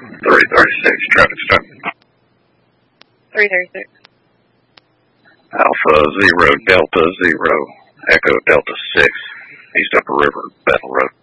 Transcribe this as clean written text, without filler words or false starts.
336, traffic stop. 336. Alpha 0 Delta 0 Echo Delta 6, East Upper River, Bethel Road.